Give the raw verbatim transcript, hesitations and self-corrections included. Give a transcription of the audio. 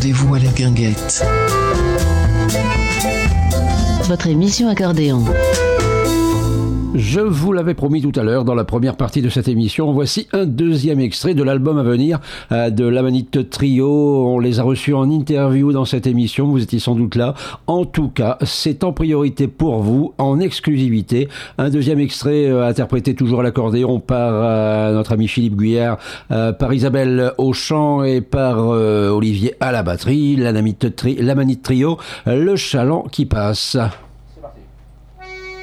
Rendez-vous à la guinguette. Votre émission accordéon. Je vous l'avais promis tout à l'heure dans la première partie de cette émission. Voici un deuxième extrait de l'album à venir euh, de l'Amanite Trio. On les a reçus en interview dans cette émission. Vous étiez sans doute là. En tout cas, c'est en priorité pour vous, en exclusivité. Un deuxième extrait euh, interprété toujours à l'accordéon par euh, notre ami Philippe Guyard, euh, par Isabelle au chant et par euh, Olivier à la batterie. L'Amanite Tri- l'Amanite Trio, le chaland qui passe.